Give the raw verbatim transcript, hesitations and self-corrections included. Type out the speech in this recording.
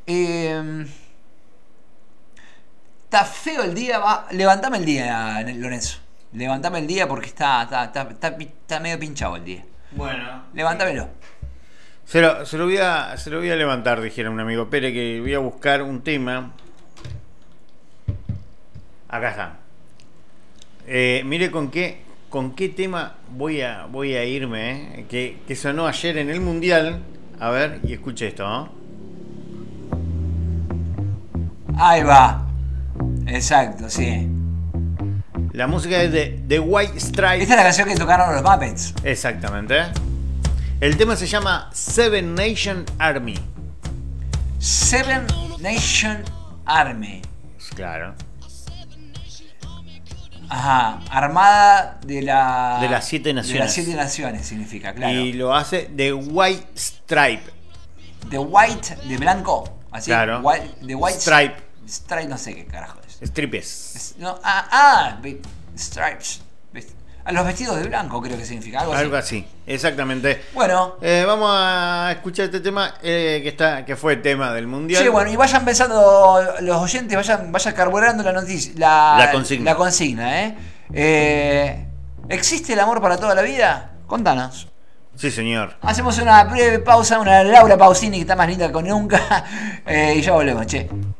Eh, está feo el día. Va, levantame el día, Lorenzo. Levantame el día porque está, está, está, está, está medio pinchado el día. Bueno. Levántamelo. Se lo, se lo voy a, se lo voy a levantar, dijera un amigo. Espere que voy a buscar un tema. Acá está. Eh, mire con qué, con qué tema voy a, voy a irme, eh, que, que sonó ayer en el Mundial. A ver, y escuche esto, ¿no? Ahí va. Exacto, sí. La música es de The White Stripes. Esta es la canción que tocaron los Muppets. Exactamente. El tema se llama Seven Nation Army. Seven Nation Army. Claro. Ajá, Armada de la De las siete naciones. De las siete naciones significa, claro. Y lo hace The White Stripe. The White, de blanco. Así. Claro. White, the White Stripe. Stripe, no sé qué carajo es. Stripes. Es- no, ah, ah, stripes. A los vestidos de blanco creo que significa algo así. Algo así, exactamente. Bueno. Eh, vamos a escuchar este tema eh, que está que fue tema del Mundial. Sí, bueno, y vayan pensando, los oyentes, vayan, vayan carburando la noticia, la, La consigna. La consigna, ¿eh? Eh, ¿Existe el amor para toda la vida? Contanos. Sí, señor. Hacemos una breve pausa, una Laura Pausini que está más linda que nunca. Eh, y ya volvemos, che.